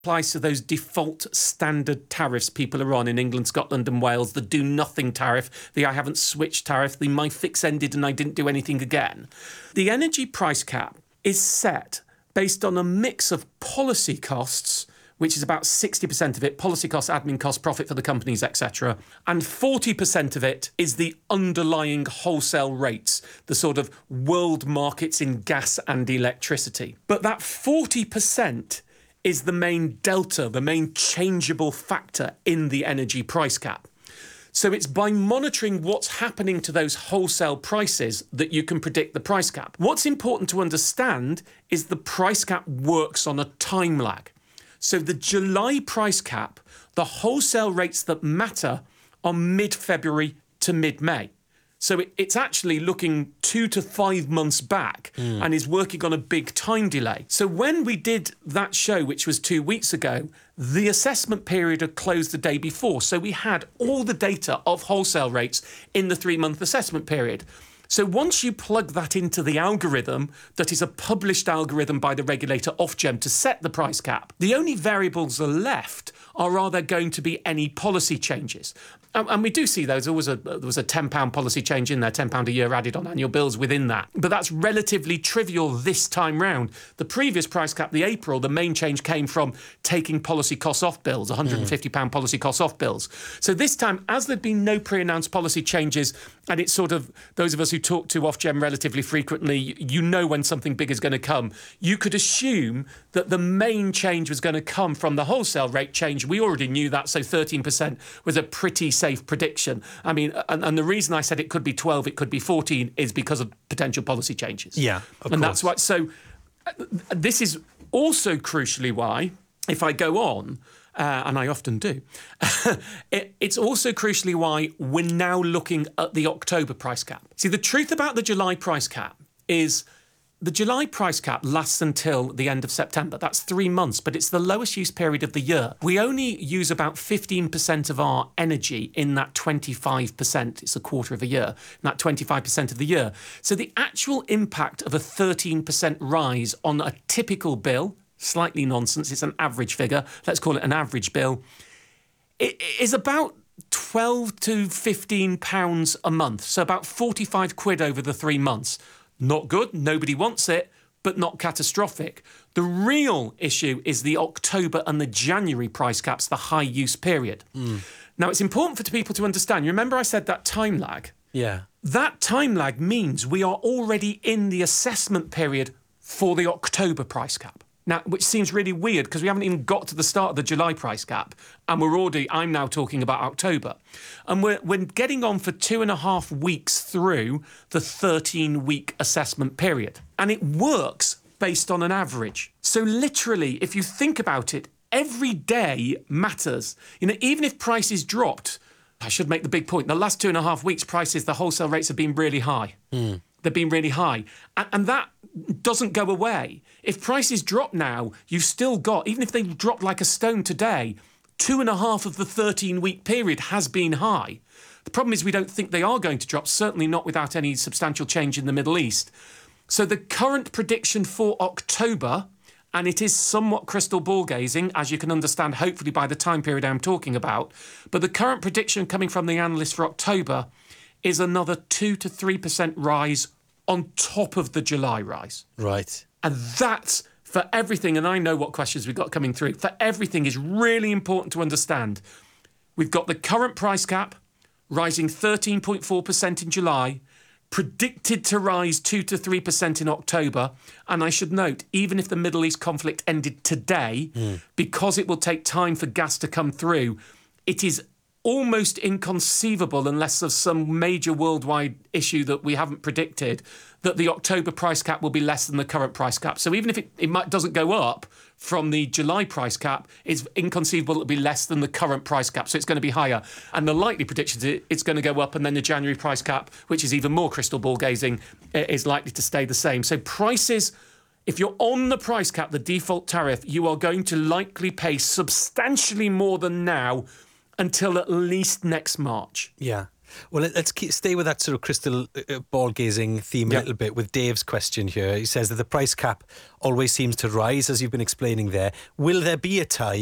applies to those default standard tariffs people are on in England, Scotland and Wales, the do nothing tariff, the I haven't switched tariff, the my fix ended and I didn't do anything again. The energy price cap is set based on a mix of policy costs, which is about 60% of it, policy costs, admin costs, profit for the companies, etc. And 40% of it is the underlying wholesale rates, the sort of world markets in gas and electricity. But that 40% is the main delta, the main changeable factor in the energy price cap. So it's by monitoring what's happening to those wholesale prices that you can predict the price cap. What's important to understand is the price cap works on a time lag. So the July price cap, the wholesale rates that matter are mid-February to mid-May. So it's actually looking 2 to 5 months back and is working on a big time delay. So when we did that show, which was 2 weeks ago, the assessment period had closed the day before. So we had all the data of wholesale rates in the 3-month assessment period. So once you plug that into the algorithm, that is a published algorithm by the regulator Ofgem to set the price cap, the only variables that are left are there going to be any policy changes? And we do see those. There was a £10 policy change in there, £10 a year added on annual bills within that. But that's relatively trivial this time round. The previous price cap, the April, the main change came from taking policy costs off bills, £150 policy costs off bills. So this time, as there'd been no pre-announced policy changes, and it's sort of, those of us who talk to Ofgem relatively frequently, you know when something big is going to come, you could assume that the main change was going to come from the wholesale rate change. We already knew that, so 13% was a pretty safe prediction. I mean, and the reason I said it could be 12, it could be 14, is because of potential policy changes. Yeah, of course. And that's why. So this is also crucially why, if I go on, and I often do, it's also crucially why we're now looking at the October price cap. See, the truth about the July price cap is the July price cap lasts until the end of September. That's 3 months, but it's the lowest use period of the year. We only use about 15% of our energy in that 25%. It's a quarter of a year, in that 25% of the year. So the actual impact of a 13% rise on a typical bill, slightly nonsense, it's an average figure, let's call it an average bill, it is about £12 to £15 a month, so about 45 quid over the 3 months. Not good, nobody wants it, but not catastrophic. The real issue is the October and the January price caps, the high use period. Now, it's important for people to understand. You remember I said that time lag? Yeah. That time lag means we are already in the assessment period for the October price cap. Now, which seems really weird because we haven't even got to the start of the July price cap and I'm now talking about October. And we're getting on for 2.5 weeks through the 13-week assessment period. And it works based on an average. So literally, if you think about it, every day matters. You know, even if prices dropped, I should make the big point, the last 2.5 weeks prices, the wholesale rates have been really high. They've been really high. And that doesn't go away. If prices drop now, you've still got, even if they dropped like a stone today, 2.5 of the 13-week period has been high. The problem is we don't think they are going to drop, certainly not without any substantial change in the Middle East. So the current prediction for October, and it is somewhat crystal ball gazing, as you can understand, hopefully by the time period I'm talking about, but the current prediction coming from the analysts for October is another 2 to 3% rise on top of the July rise. Right. And that's for everything, and I know what questions we've got coming through, for everything is really important to understand. We've got the current price cap rising 13.4% in July, predicted to rise 2 to 3% in October. And I should note, even if the Middle East conflict ended today, because it will take time for gas to come through, it is almost inconceivable, unless there's some major worldwide issue that we haven't predicted, that the October price cap will be less than the current price cap. So even if it doesn't go up from the July price cap, it's inconceivable it'll be less than the current price cap. So it's going to be higher. And the likely prediction is it's going to go up, and then the January price cap, which is even more crystal ball gazing, is likely to stay the same. So prices, if you're on the price cap, the default tariff, you are going to likely pay substantially more than now until at least next March. Yeah. Well, let's stay with that sort of crystal ball gazing theme a little bit with Dave's question here. He says that the price cap always seems to rise, as you've been explaining there. Will there be a time